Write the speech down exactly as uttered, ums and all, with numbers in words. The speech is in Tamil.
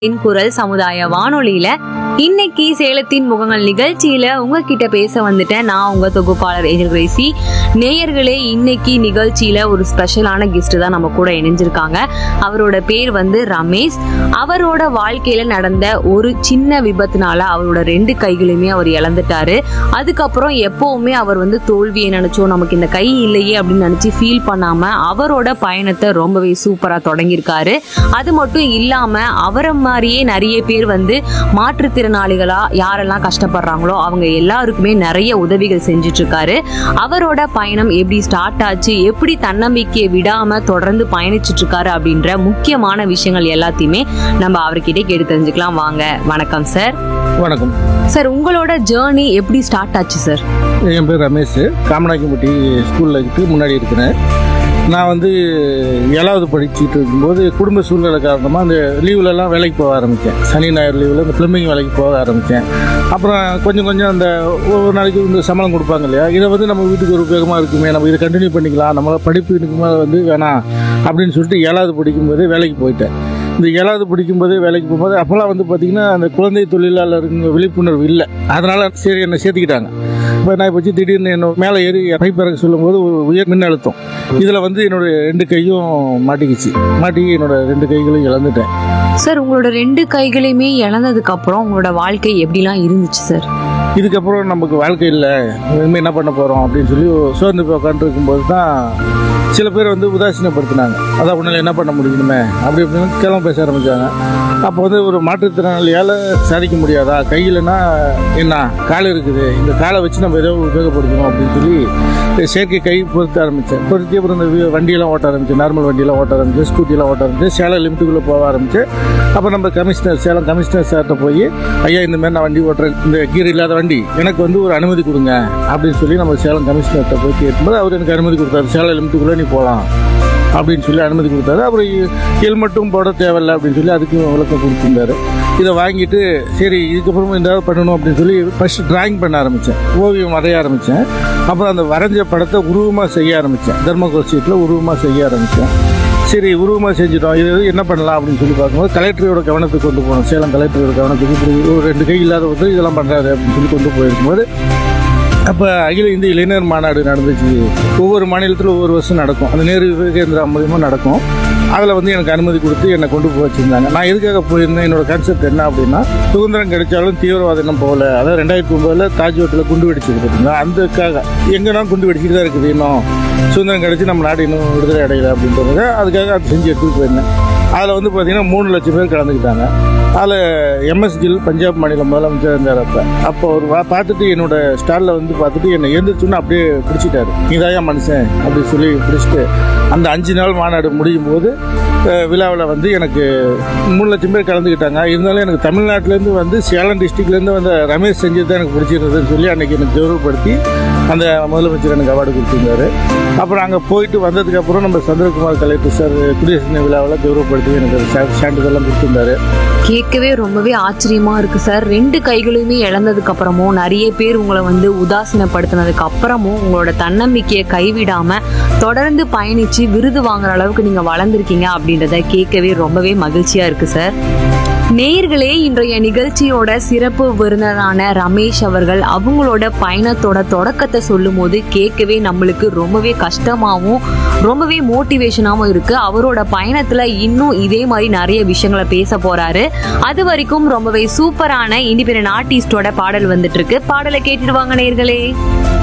குரல் சமுதாய வானொலியில இன்னைக்கு சேலத்தின் முகங்கள் நிகழ்ச்சியில உங்ககிட்ட பேச வந்துட்டேன். நான் உங்க தொகுப்பாளர் ஏஞ்சல் கிரேசி. நேயர்களே, இன்னைக்கு நிகழ்ச்சியில ஒரு ஸ்பெஷலான கெஸ்ட் தான் நம்ம கூட இணைஞ்சிருக்காங்க. அவரோட பேர் வந்து ரமேஷ். அவரோட வாழ்க்கையில நடந்த ஒரு சின்ன விபத்துனால அவரோட ரெண்டு கைகளையுமே அவர் இழந்துட்டாரு. அதுக்கப்புறம் எப்பவுமே அவர் வந்து தோல்வியை நினைச்சோம், நமக்கு இந்த கை இல்லையே அப்படின்னு நினைச்சு ஃபீல் பண்ணாம அவரோட பயணத்தை ரொம்பவே சூப்பரா தொடங்கியிருக்காரு. அது மட்டும் இல்லாம அவரை மாதிரியே நிறைய பேர் வந்து மாற்றுத்திறனாளிகளா யாரெல்லாம் கஷ்டப்படுறாங்களோ அவங்க எல்லாருக்குமே நிறைய உதவிகள் செஞ்சுட்டு இருக்காரு. அவரோட பயணம் எப்படி ஸ்டார்ட் ஆச்சு, எப்படி தன்னம்பிக்கையை விடாம தொடர்ந்து பயணிச்சுட்டு இருக்காரு அப்படின்ற முக்கியமான விஷயங்கள் எல்லாத்தையுமே நம்ம அவர்கிட்ட கேட்டு தெரிஞ்சுக்கலாம். வாங்க. வணக்கம் சார். வணக்கம் சார், உங்களோட ஜேர்னி எப்படி ஸ்டார்ட் ஆச்சு சார்? என் பேர் ரமேஷ். காமநாயக்கம்பட்டி ஸ்கூலுக்கு முன்னாடி இருக்கிறேன். நான் வந்து ஏழாவது படிச்சுட்டு இருக்கும்போது குடும்ப சூழ்நிலை காரணமாக அந்த லீவ்லலாம் வேலைக்கு போக ஆரம்பித்தேன். சனி ஞாயிறு லீவில் இந்த பிளம்பிங் வேலைக்கு போக ஆரம்பித்தேன். அப்புறம் கொஞ்சம் கொஞ்சம் அந்த ஒவ்வொரு நாளைக்கு இந்த சம்பளம் கொடுப்பாங்க இல்லையா, இதை வந்து நம்ம வீட்டுக்கு ஒரு உபயோகமாக இருக்குமே, நம்ம இதை கண்டினியூ பண்ணிக்கலாம், நம்மளை படிப்பு இருக்குமே வந்து வேணாம் அப்படின்னு சொல்லிட்டு ஏழாவது படிக்கும்போதே வேலைக்கு போயிட்டேன். இந்த ஏழாவது படிக்கும்போதே வேலைக்கு போகும்போது அப்போல்லாம் வந்து பார்த்திங்கன்னா அந்த குழந்தை தொழிலாளருங்க விழிப்புணர்வு இல்லை. அதனால் சரி என்னை சேர்த்துக்கிட்டாங்க. இப்போ நான் இப்போ திடீர்னு என்ன மேலே ஏறி பைப்பிறக்க சொல்லும்போது ஒரு உயர் மின் அழுத்தம், இதில் வந்து என்னோடய ரெண்டு கையும் மாட்டிக்கிச்சு. மாட்டி என்னோட ரெண்டு கைகளையும் இழந்துட்டேன். சார், உங்களோட ரெண்டு கைகளையுமே இழந்ததுக்கு அப்புறம் உங்களோட வாழ்க்கை எப்படிலாம் இருந்துச்சு சார்? இதுக்கப்புறம் நமக்கு வாழ்க்கை இல்லை, இனிமேல் என்ன பண்ண போகிறோம் அப்படின்னு சொல்லி சோர்ந்து போய் உட்காந்துருக்கும்போது தான் சில பேர் வந்து உதாசீனப்படுத்தினாங்க. அதான் உன்னால் என்ன பண்ண முடியணுமே அப்படி இப்படின்னு கிளம்ப பேச ஆரம்பித்தாங்க. அப்போ வந்து ஒரு மாற்றுத்திறனாளியால் சாதிக்க முடியாதா, கையிலனா என்ன கால் இருக்குது, இந்த காலை வச்சு நம்ம ஏதோ உபயோகப்படுத்தணும் அப்படின்னு சொல்லி செயற்கை கை பொறுத்த ஆரம்பித்தேன். பொறுத்தி அப்புறம் இந்த வண்டியெல்லாம் ஓட்ட ஆரம்பித்தேன். நார்மல் வண்டியெல்லாம் ஓட்ட ஆரம்பித்தேன், ஸ்கூட்டியெல்லாம் ஓட்ட ஆரம்பித்தேன். சேலம் லிமிட்டுக்குள்ளே போக ஆரம்பித்தேன். அப்போ நம்ம கமிஷனர் சேலம் கமிஷனர் சார்கிட்ட போய், ஐயா இந்த மாதிரி நான் வண்டி ஓட்டுறேன், இந்த கீர் இல்லாத வண்டி, எனக்கு வந்து ஒரு அனுமதி கொடுங்க அப்படின்னு சொல்லி நம்ம சேலம் கமிஷனர்கிட்ட போய் கேட்கும்போது அவர் எனக்கு அனுமதி கொடுத்தாரு. சேலம் லிமிட்டுக்குள்ளே நீ போகலாம் அப்படின்னு சொல்லி அனுமதி கொடுத்தாரு. அப்புறம் ஹெல்மெட்டும் போட தேவையில்லை அப்படின்னு சொல்லி அதுக்கும் விளக்கம் கொடுத்துருந்தாரு. இதை வாங்கிட்டு சரி இதுக்கப்புறமா ஏதாவது பண்ணணும் அப்படின்னு சொல்லி ஃபஸ்ட்டு டிராயிங் பண்ண ஆரம்பித்தேன். ஓவியம் வரைய ஆரம்பித்தேன். அப்புறம் அந்த வரைஞ்ச படத்தை உருவமாக செய்ய ஆரம்பித்தேன். தர்மகோல் ஷீட்டில் உருவமாக செய்ய ஆரம்பித்தேன். சரி உருவமாக செஞ்சிட்டோம், இது என்ன பண்ணலாம் அப்படின்னு சொல்லி பார்க்கும்போது கலெக்டரோட கவனத்துக்கு கொண்டு போனோம். சேலம் கலெக்டரோட கவனத்துக்கு இப்படி ஒரு ரெண்டு கை இல்லாத ஒருத்தர் இதெல்லாம் பண்ணுறாரு அப்படின்னு சொல்லி கொண்டு போயிருக்கும்போது அப்போ அகில இந்திய இளைஞர் மாநாடு நடந்துச்சு. ஒவ்வொரு மாநிலத்தில் ஒவ்வொரு வருஷம் நடக்கும். அந்த நேரு விவேகேந்திரா மூலியமாக நடக்கும். அதில் வந்து எனக்கு அனுமதி கொடுத்து என்னை கொண்டு போய் வச்சுருந்தாங்க. நான் எதுக்காக போயிருந்தேன், என்னோட கான்செப்ட் என்ன அப்படின்னா, சுதந்திரம் கிடைச்சாலும் தீவிரவாதம் இன்னும் போகல. அதாவது ரெண்டாயிரத்தி ஒன்பதில் தாஜ் ஹோட்டலில் குண்டு வெடிச்சிருக்குதுங்க. அதுக்காக எங்கன்னா குண்டு வெடிச்சிட்டு தான் இருக்குது. இன்னும் சுதந்திரம் கிடைச்சி நம்ம நாடு இன்னும் விடுதலை அடையலை அப்படின்றதுக்காக அதுக்காக அது செஞ்சு எடுத்துகிட்டு போயிருந்தேன். அதில் வந்து பார்த்திங்கன்னா மூணு லட்சம் பேர் கலந்துக்கிட்டாங்க. அதில் எம்எஸ் கில் பஞ்சாப் மாநில முதலமைச்சர் இருந்தார். அப்போ அப்போ ஒரு பார்த்துட்டு என்னோட ஸ்டாலில் வந்து பார்த்துட்டு என்னை எழுந்திரிச்சோன்னு அப்படியே பிடிச்சிட்டாரு. நீதாயா மனுஷன் அப்படின்னு சொல்லி பிடிச்சிட்டு அந்த அஞ்சு நாள் மாநாடு முடியும் போது விழாவில் வந்து எனக்கு மூணு லட்சம் பேர் கலந்துக்கிட்டாங்க. இருந்தாலும் எனக்கு தமிழ்நாட்டிலேருந்து வந்து சேலம் டிஸ்ட்ரிக்ட்லேருந்து வந்த ரமேஷ் செஞ்சது தான் எனக்கு பிடிச்சிருந்ததுன்னு சொல்லி அன்றைக்கி எனக்கு கௌரவப்படுத்தி அந்த முதலமைச்சர் எனக்கு அவார்டு கொடுத்துருந்தாரு. அப்புறம் அங்கே போயிட்டு வந்ததுக்கப்புறம் நம்ம சந்திரகுமார் கலெக்டர் சார் குடியரசு தின விழாவில் கௌரவப்படுத்தி எனக்கு சான்றிதழ்லாம் கொடுத்துருந்தாரு. கேட்கவே ரொம்பவே ஆச்சரியமா இருக்கு சார். ரெண்டு கைகளையுமே இழந்ததுக்கு அப்புறமும் நிறைய பேர் உங்களை வந்து உதாசீனப்படுத்தினதுக்கு அப்புறமும் உங்களோட தன்னம்பிக்கையை கைவிடாம தொடர்ந்து பயணிச்சு விருது வாங்குற அளவுக்கு நீங்க வளர்ந்துருக்கீங்க அப்படின்றத கேட்கவே ரொம்பவே மகிழ்ச்சியா இருக்கு சார். நேயர்களே, இன்றைய நிகழ்ச்சியோட சிறப்பு விருந்தினரான ரமேஷ் அவர்கள் அவங்களோட பயணத்தோட தொடக்கத்தை சொல்லும் போது கேட்கவே நம்மளுக்கு ரொம்பவே கஷ்டமாவும் ரொம்பவே மோட்டிவேஷனாவும் இருக்கு. அவரோட பயணத்துல இன்னும் இதே மாதிரி நிறைய விஷயங்களை பேச போறாரு. அது வரைக்கும் ரொம்பவே சூப்பரான இண்டிபெண்டன்ட் ஆர்டிஸ்டோட பாடல் வந்துட்டு இருக்கு. பாடலை கேட்டுடுவாங்க நேயர்களே.